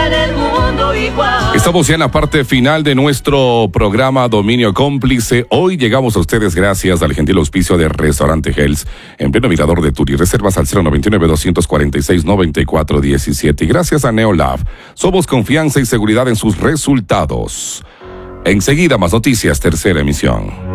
en el mundo igual. Estamos ya en la parte final de nuestro programa Dominio Cómplice. Hoy llegamos a ustedes gracias al gentil auspicio de Restaurante Hells, en pleno Mirador de Turi. Reservas al 099-246-9417. Y gracias a Neolab, somos confianza y seguridad en sus resultados. Enseguida, más noticias, tercera emisión.